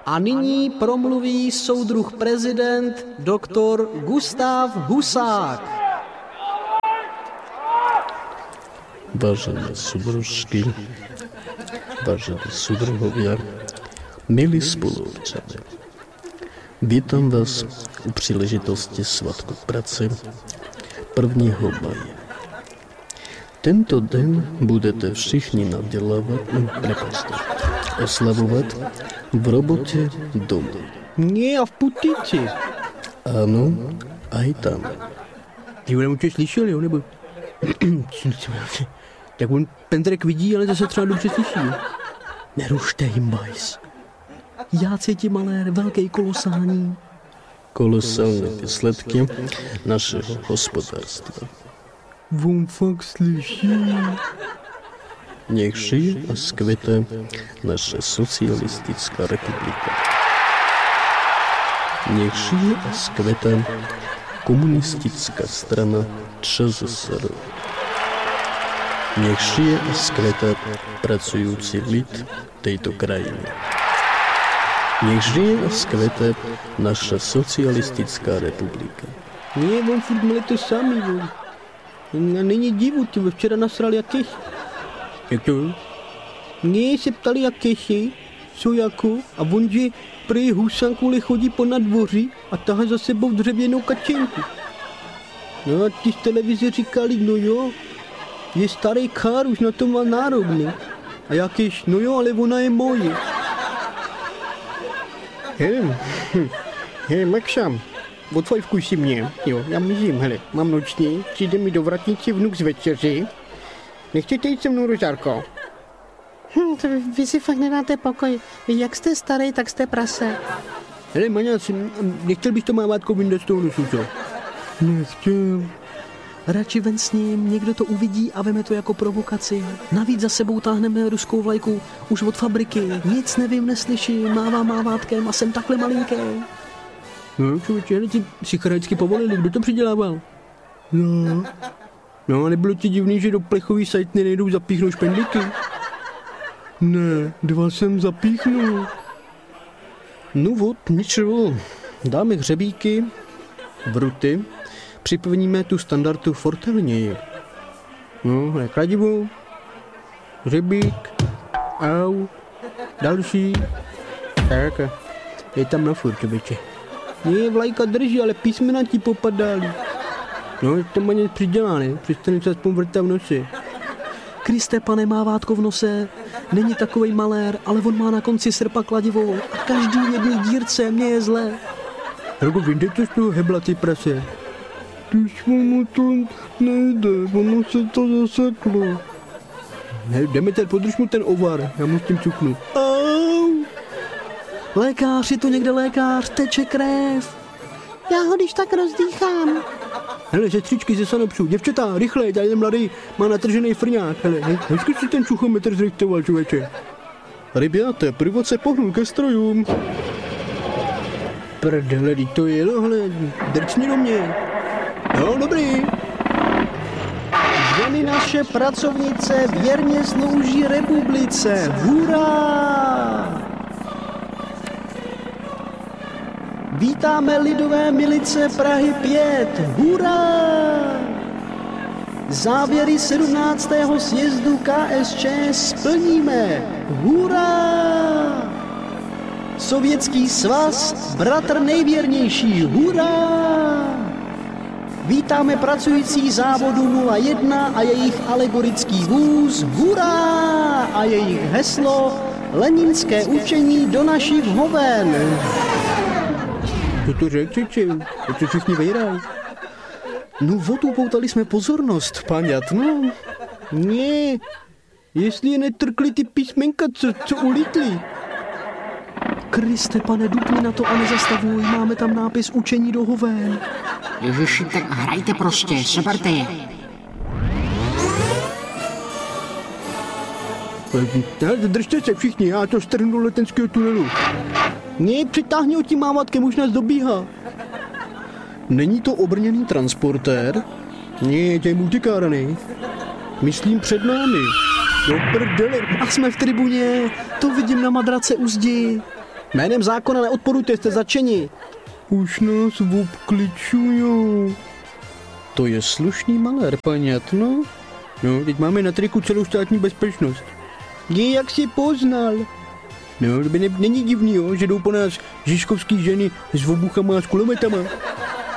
A nyní promluví soudruh prezident doktor Gustav Husák. Vážené súdružky, vážení súdruhovia, milí spoluobčania, vítam vás u príležitosti Svatku práce 1. maja. Tento den budete všichni oslavovať v robote doma. Nie, a v Putici. Áno, aj tam. Ty ho určitě slyšel, jo, nebo... Tak on Pendrek vidí, ale zase třeba dobře slyší. Nerušte jim, bajs. Já cítím malér, velký kolosální. Kolosální výsledky našeho hospodárstva. On fakt slyší. Nech žije a skvete naša socialistická republika. Nech žije a skvete komunistická strana ČSSR. Nech žije a skvete pracujúci lid tejto krajiny. Nech žije a skvete naša socialistická republika. Nie, on furt měli to samý, on. Není divu, ty včera nasrali jak keši. Jak to? Nie, se ptali jak keši, co jako, a on, že prý Husán kvůli chodí po nadvoří a tahá za sebou dřevěnou kačenku. No a ty z televize říkali, no jo, je starý kár, už na to má nárok, ne? A jakýž, no jo, ale ona je moje. Hele, Makšam, odfajfkuj si mě, jo, já mizím, hele, mám noční, přijde mi do vratnici vnuk z večeři. Nechcete jít se mnou, Rožárko? Vy si fakt nedáte pokoj. Jak jste starý, tak jste prase. Hele, Maňas, nechtěl bys to mávátko vyndat z toho nosu, co? Nechtěl. Radši ven s ním, někdo to uvidí a veme to jako provokaci. Navíc za sebou táhneme ruskou vlajku už od fabriky. Nic nevím, neslyším, mávám mávátkem a jsem takhle malinký. No, člověče, hele, ti psycharajicky povolili, kdo to přidělával? No, a nebylo ti divný, že do plechový sajtny nejdou zapíchnout špendlíky? Ne, 2 jsem zapíchnul. No vod, ničeho. Dáme hřebíky, vruty, připevníme tu standardu fortelněji. No, kladivo, hřebík, au, další. Tak, je tam na furt, člověče. Nie, vlajka drží, ale písmena ti popadaly. No, je to maně přidělá, ne? Přestane se aspoň vrtat v noci. Kriste, pane, mávátko v nose. Není takovej malér, ale on má na konci srpa kladivo a každý jedný dírce mě je zlé. Rogo, vyndejte z toho hebla, ty prase. Když mu to nejde, ono se to zaseklo. Ne, Demeter, podrž mu ten ovar, já mu s tím cuknu. Au! Lékař, je tu někde lékař, teče krev. Já ho když tak rozdýchám. Hele, sestřičky ze Sanopsu, děvčata, rychle, tady ten mladý má natržený frňák. Hele, hezky si ten čuchometr zrejtoval, člověče. Rybáte, průvod se pohnul ke strojům. Prdele, to jelo, hele, drcni do mě. No, dobrý. Ženy naše pracovnice věrně slouží republice. Hurá! Vítáme lidové milice Prahy 5. Hurá! Závěry 17. sjezdu KSČ splníme. Hurá! Sovětský svaz, bratr nejvěrnější. Hurá! Vítáme pracující závodu 01 a jejich alegorický vůz. Hurá! A jejich heslo Leninské učení do našich hoven. Co to řekl, to všichni vejrají. No, upoutali jsme pozornost, paňat, no. Ne, jestli je netrkli ty písmenka, co ulítli. Kriste, pane, dupni na to a nezastavuj, máme tam nápis učení do hoven. Ježiši, tak hrajte prostě, seberte je. Držte se všichni, já to strhnu do letenského tunelu. Ne, přitáhni ho tím mávátkem, už nás dobíhá. Není to obrněný transportér? Ne, to je multikárny. Myslím před námi. Do prdele. A jsme v tribuně, to vidím na madrace u zdi. Jménem zákona neodporujte, jste začeni. Už nás obkličujou. To je slušný malér, paňatno. No, teď máme na triku celou státní bezpečnost. Je, jak si poznal. No, to by není divný, jo, že jdou po nás žižkovský ženy s obuchama a s kulometama.